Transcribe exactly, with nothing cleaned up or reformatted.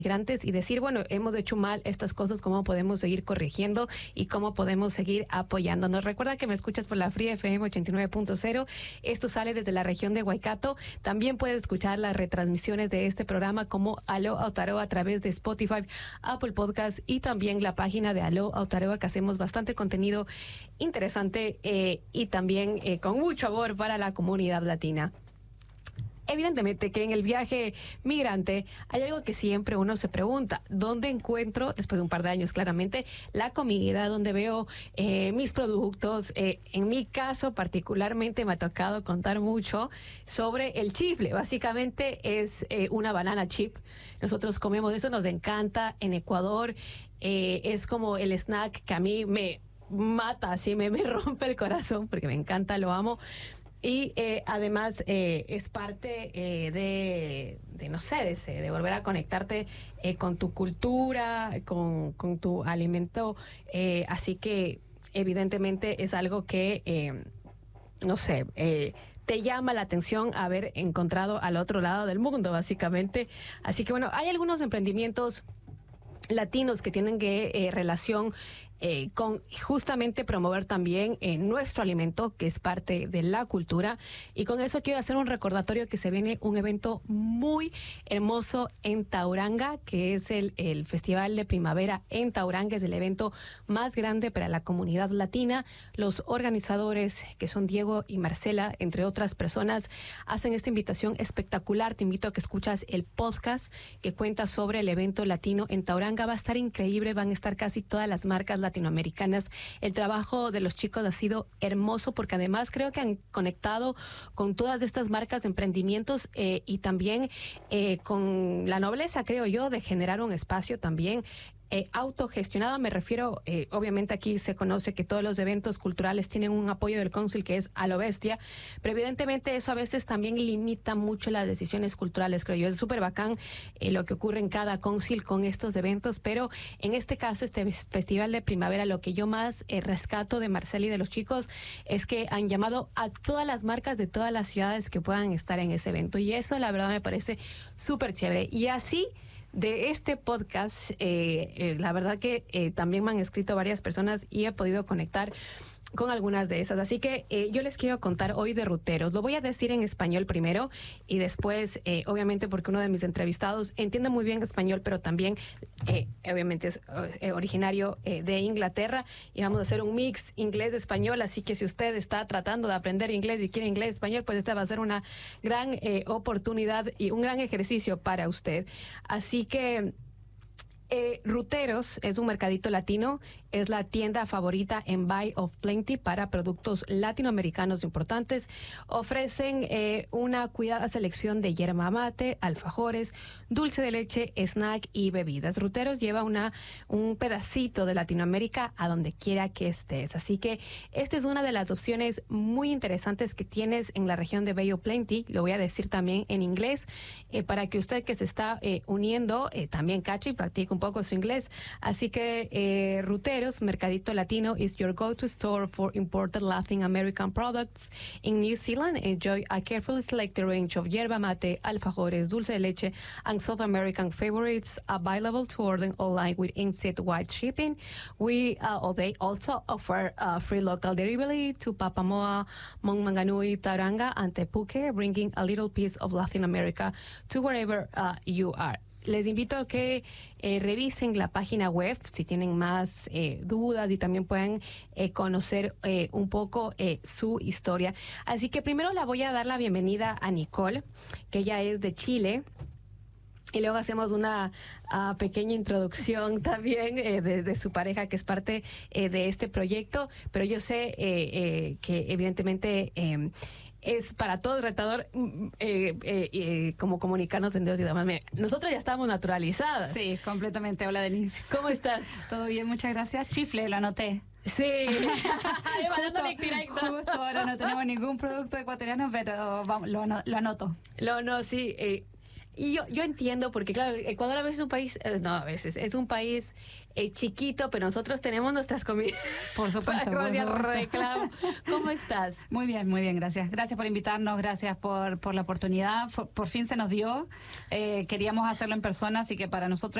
migrantes y decir, bueno, hemos hecho mal estas cosas, cómo podemos seguir corrigiendo y cómo podemos seguir apoyándonos. Recuerda que me escuchas por la Free F M ochenta y nueve punto cero. Esto sale desde la región de Waikato. También puedes escuchar las retransmisiones de este programa como Aló Aotearoa a través de Spotify, Apple Podcast y también la página de Aló Aotearoa, que hacemos bastante contenido interesante eh, y también eh, con mucho amor para la comunidad latina. Evidentemente que en el viaje migrante hay algo que siempre uno se pregunta: ¿dónde encuentro, después de un par de años claramente, la comida? ¿Dónde veo eh, mis productos? Eh, en mi caso particularmente me ha tocado contar mucho sobre el chifle. Básicamente es eh, una banana chip. Nosotros comemos eso, nos encanta en Ecuador. Eh, es como el snack que a mí me mata, así me, me rompe el corazón porque me encanta, lo amo. Y eh, además eh, es parte eh, de, de, no sé, de, ese, de volver a conectarte eh, con tu cultura, con, con tu alimento. Eh, así que evidentemente es algo que, eh, no sé, eh, te llama la atención haber encontrado al otro lado del mundo, básicamente. Así que bueno, hay algunos emprendimientos latinos que tienen que eh, relación eh, con justamente promover también eh, nuestro alimento, que es parte de la cultura. Y con eso quiero hacer un recordatorio que se viene un evento muy hermoso en Tauranga, que es el, el Festival de Primavera en Tauranga. Es el evento más grande para la comunidad latina. Los organizadores, que son Diego y Marcela, entre otras personas, hacen esta invitación espectacular. Te invito a que escuchas el podcast que cuenta sobre el evento latino en Tauranga. Va a estar increíble, van a estar casi todas las marcas latinoamericanas. El trabajo de los chicos ha sido hermoso porque además creo que han conectado con todas estas marcas de emprendimientos eh, y también eh, con la nobleza, creo yo, de generar un espacio también Eh, autogestionada. Me refiero, eh, obviamente aquí se conoce que todos los eventos culturales tienen un apoyo del cónsul que es a lo bestia, pero evidentemente eso a veces también limita mucho las decisiones culturales, creo yo. Es súper bacán eh, lo que ocurre en cada cónsul con estos eventos, pero en este caso, este Festival de Primavera, lo que yo más eh, rescato de Marcela y de los chicos es que han llamado a todas las marcas de todas las ciudades que puedan estar en ese evento, y eso la verdad me parece súper chévere. Y así de este podcast, eh, eh, la verdad que eh, también me han escrito varias personas y he podido conectar con algunas de esas. Así que eh, yo les quiero contar hoy de Ruteros. Lo voy a decir en español primero y después, eh, obviamente, porque uno de mis entrevistados entiende muy bien español, pero también, eh, obviamente, es eh, originario eh, de Inglaterra, y vamos a hacer un mix inglés-español. Así que si usted está tratando de aprender inglés y quiere inglés-español, pues esta va a ser una gran eh, oportunidad y un gran ejercicio para usted. Así que Eh, Ruteros es un mercadito latino, es la tienda favorita en Buy of Plenty para productos latinoamericanos importantes. Ofrecen eh, una cuidada selección de yerba mate, alfajores, dulce de leche, snack y bebidas. Ruteros lleva una, un pedacito de Latinoamérica a donde quiera que estés. Así que esta es una de las opciones muy interesantes que tienes en la región de Buy of Plenty. Lo voy a decir también en inglés eh, para que usted que se está eh, uniendo eh, también cache y practique un poco su inglés. Así que eh, Ruteros, Mercadito Latino, is your go-to store for imported Latin American products in New Zealand. Enjoy a carefully selected range of yerba mate, alfajores, dulce de leche, and South American favorites available to order online with instant-wide shipping. We uh, they also offer uh, free local delivery to Papamoa, Montmanganui, Tauranga, and Tepuque, bringing a little piece of Latin America to wherever uh, you are. Les invito a que eh, revisen la página web si tienen más eh, dudas y también pueden eh, conocer eh, un poco eh, su historia. Así que primero la voy a dar la bienvenida a Nicole, que ella es de Chile. Y luego hacemos una uh, pequeña introducción también eh, de, de su pareja, que es parte eh, de este proyecto. Pero yo sé eh, eh, que evidentemente Eh, es para todos retador eh, eh, eh, como comunicarnos en dos idiomas. Nosotros ya estamos naturalizadas. Sí, completamente. Hola, Denise. ¿Cómo estás? Todo bien, muchas gracias. Chifle, lo anoté. Sí. justo, justo ahora no tenemos ningún producto ecuatoriano, pero vamos, lo, lo anoto. Lo no, sí. Eh, Y yo, yo entiendo, porque claro, Ecuador a veces es un país, eh, no a veces, es un país eh, chiquito, pero nosotros tenemos nuestras comidas. Por supuesto. Por por supuesto. reclamo. ¿Cómo estás? Muy bien, muy bien, gracias. Gracias por invitarnos, gracias por, por la oportunidad. Por, por fin se nos dio. Eh, queríamos hacerlo en persona, así que para nosotros